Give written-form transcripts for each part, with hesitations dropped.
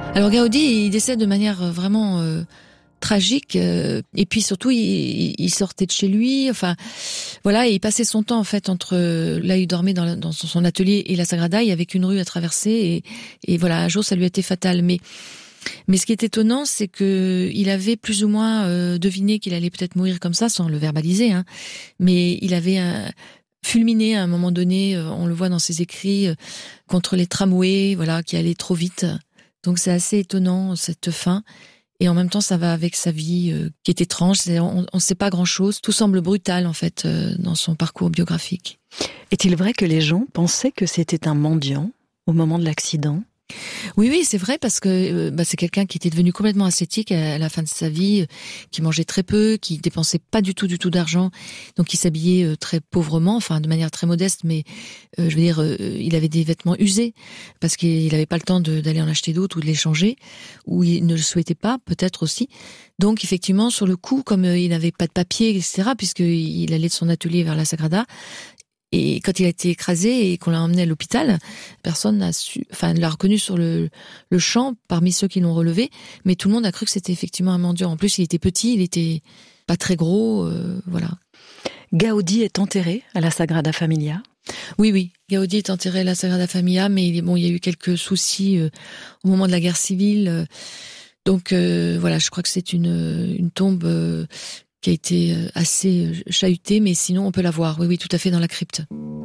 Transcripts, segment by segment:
Alors Gaudi, il décède de manière vraiment tragique, et puis surtout il sortait de chez lui, enfin voilà, et il passait son temps en fait entre là il dormait dans son atelier et la Sagrada, il y avait qu'une rue à traverser, et voilà, un jour ça lui a été fatal. Mais ce qui est étonnant, c'est que il avait plus ou moins deviné qu'il allait peut-être mourir comme ça, sans le verbaliser, hein, mais il avait fulminé à un moment donné, on le voit dans ses écrits, contre les tramways, voilà, qui allaient trop vite. Donc c'est assez étonnant cette fin. Et en même temps, ça va avec sa vie qui est étrange. On ne sait pas grand-chose. Tout semble brutal, en fait, dans son parcours biographique. Est-il vrai que les gens pensaient que c'était un mendiant au moment de l'accident ? Oui, c'est vrai, parce que c'est quelqu'un qui était devenu complètement ascétique à la fin de sa vie, qui mangeait très peu, qui dépensait pas du tout d'argent, donc il s'habillait très pauvrement, enfin de manière très modeste, mais je veux dire, il avait des vêtements usés, parce qu'il n'avait pas le temps d'aller en acheter d'autres ou de les changer, ou il ne le souhaitait pas, peut-être aussi. Donc effectivement, sur le coup, comme il n'avait pas de papier, etc., puisqu'il allait de son atelier vers la Sagrada, et quand il a été écrasé et qu'on l'a emmené à l'hôpital, personne n'a l'a reconnu sur le champ parmi ceux qui l'ont relevé, mais tout le monde a cru que c'était effectivement un mendiant. En plus, il était petit, il était pas très gros, voilà. Gaudi est enterré à la Sagrada Familia. Oui. Gaudi est enterré à la Sagrada Familia, mais il y a eu quelques soucis au moment de la guerre civile. Donc voilà, je crois que c'est une tombe qui a été assez chahutée, mais sinon on peut la voir, oui, tout à fait, dans la crypte.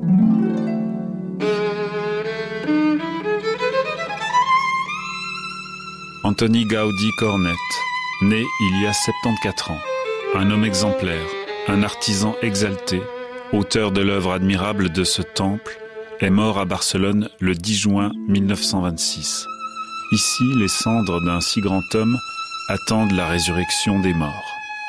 Antoni Gaudi Cornet, né il y a 74 ans, un homme exemplaire, un artisan exalté, auteur de l'œuvre admirable de ce temple, est mort à Barcelone le 10 juin 1926. Ici, les cendres d'un si grand homme attendent la résurrection des morts.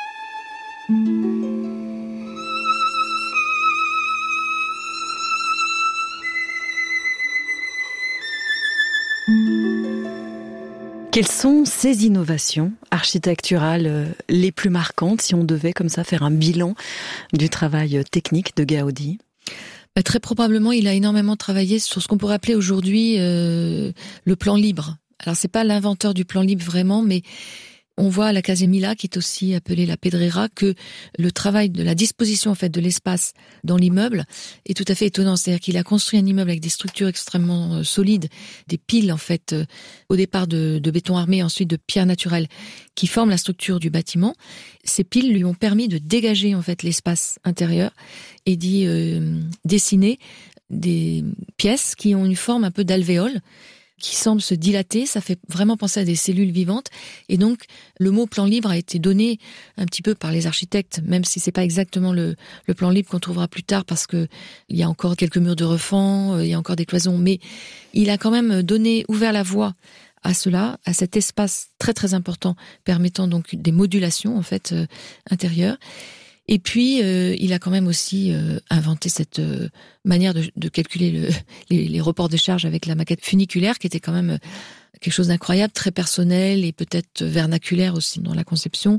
Quelles sont ces innovations architecturales les plus marquantes, si on devait comme ça faire un bilan du travail technique de Gaudi ? Très probablement, il a énormément travaillé sur ce qu'on pourrait appeler aujourd'hui le plan libre. Alors c'est pas l'inventeur du plan libre vraiment, mais on voit à la Casa Mila, qui est aussi appelée la Pedrera, que le travail de la disposition en fait de l'espace dans l'immeuble est tout à fait étonnant. C'est-à-dire qu'il a construit un immeuble avec des structures extrêmement solides, des piles en fait au départ de béton armé, ensuite de pierres naturelles qui forment la structure du bâtiment. Ces piles lui ont permis de dégager en fait l'espace intérieur et d'y dessiner des pièces qui ont une forme un peu d'alvéole, qui semble se dilater, ça fait vraiment penser à des cellules vivantes. Et donc, le mot plan libre a été donné un petit peu par les architectes, même si c'est pas exactement le plan libre qu'on trouvera plus tard, parce que il y a encore quelques murs de refend, il y a encore des cloisons, mais il a quand même ouvert la voie à cela, à cet espace très très important, permettant donc des modulations, en fait, intérieures. Et puis, il a quand même aussi inventé cette manière de calculer les reports de charge avec la maquette funiculaire, qui était quand même quelque chose d'incroyable, très personnel et peut-être vernaculaire aussi dans la conception.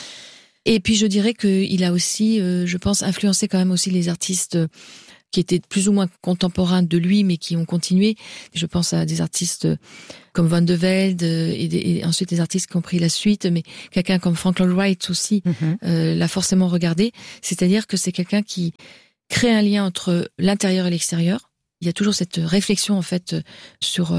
Et puis, je dirais qu'il a aussi, je pense, influencé quand même aussi les artistes qui étaient plus ou moins contemporains de lui, mais qui ont continué. Je pense à des artistes comme Van de Velde et ensuite des artistes qui ont pris la suite, mais quelqu'un comme Frank Lloyd Wright aussi l'a forcément regardé. C'est-à-dire que c'est quelqu'un qui crée un lien entre l'intérieur et l'extérieur. Il y a toujours cette réflexion en fait sur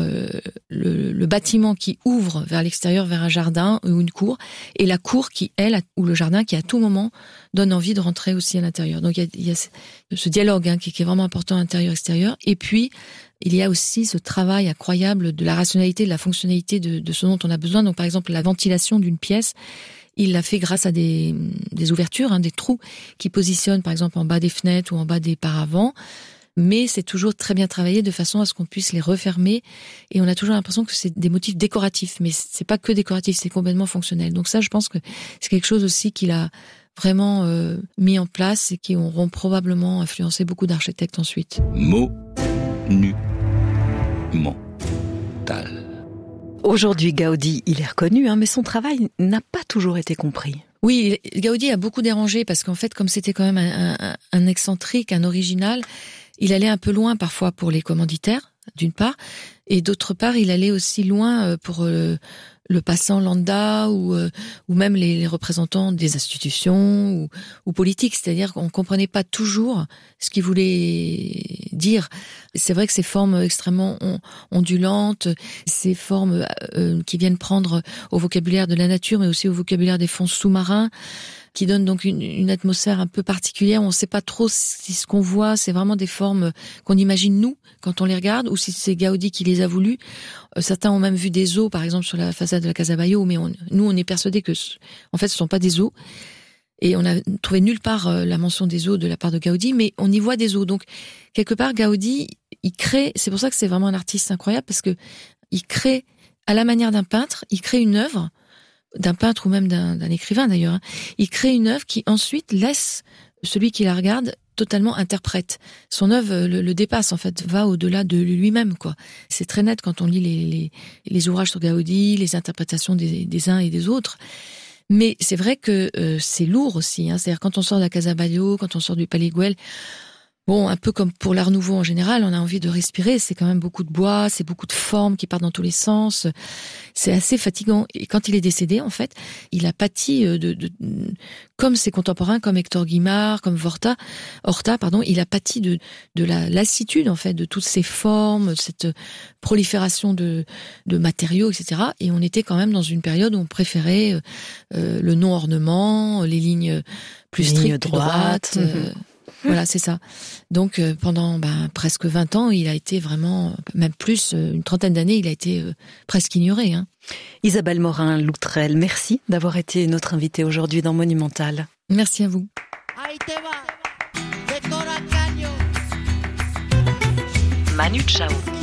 le bâtiment qui ouvre vers l'extérieur, vers un jardin ou une cour, et la cour qui, elle, ou le jardin qui à tout moment donne envie de rentrer aussi à l'intérieur. Donc il y a ce dialogue qui est vraiment important intérieur-extérieur. Et puis il y a aussi ce travail incroyable de la rationalité, de la fonctionnalité de ce dont on a besoin. Donc par exemple la ventilation d'une pièce, il l'a fait grâce à des ouvertures, des trous qui positionnent par exemple en bas des fenêtres ou en bas des paravents. Mais c'est toujours très bien travaillé de façon à ce qu'on puisse les refermer, et on a toujours l'impression que c'est des motifs décoratifs, mais c'est pas que décoratif, c'est complètement fonctionnel. Donc ça, je pense que c'est quelque chose aussi qu'il a vraiment mis en place et qui auront probablement influencé beaucoup d'architectes ensuite. Monumental. Aujourd'hui, Gaudi, il est reconnu, mais son travail n'a pas toujours été compris. Oui, Gaudi a beaucoup dérangé parce qu'en fait, comme c'était quand même un excentrique, un original, il allait un peu loin parfois pour les commanditaires. d'une part, et d'autre part, il allait aussi loin pour le passant lambda ou même les représentants des institutions ou politiques. C'est-à-dire qu'on comprenait pas toujours ce qu'il voulait dire. C'est vrai que ces formes extrêmement ondulantes, ces formes qui viennent prendre au vocabulaire de la nature, mais aussi au vocabulaire des fonds sous-marins, qui donne donc une atmosphère un peu particulière. On ne sait pas trop si ce qu'on voit, c'est vraiment des formes qu'on imagine nous quand on les regarde, ou si c'est Gaudi qui les a voulu. Certains ont même vu des os, par exemple sur la façade de la Casa Bayo, mais nous on est persuadés que en fait ce sont pas des os. Et on a trouvé nulle part la mention des os de la part de Gaudi, mais on y voit des os. Donc quelque part Gaudi, il crée. C'est pour ça que c'est vraiment un artiste incroyable, parce que il crée à la manière d'un peintre, il crée une œuvre. D'un peintre ou même d'un écrivain d'ailleurs, hein. Il crée une œuvre qui ensuite laisse celui qui la regarde totalement interprète. Son œuvre le dépasse en fait, va au-delà de lui-même quoi. C'est très net quand on lit les ouvrages sur Gaudi, les interprétations des uns et des autres. Mais c'est vrai que c'est lourd aussi, hein. C'est-à-dire quand on sort de la Casa Bayo, quand on sort du Palais Güell, bon, un peu comme pour l'Art Nouveau en général, on a envie de respirer. C'est quand même beaucoup de bois, c'est beaucoup de formes qui partent dans tous les sens. C'est assez fatigant. Et quand il est décédé, en fait, il a pâti comme ses contemporains, comme Hector Guimard, comme Horta, il a pâti de la lassitude, en fait, de toutes ces formes, cette prolifération de matériaux, etc. Et on était quand même dans une période où on préférait le non-ornement, les lignes plus strictes, droites. Voilà, c'est ça. Donc pendant presque 20 ans, il a été vraiment, même plus, une trentaine d'années, il a été presque ignoré. Hein. Isabelle Morin-Loutrel, merci d'avoir été notre invitée aujourd'hui dans Monumental. Merci à vous. Manu Chao.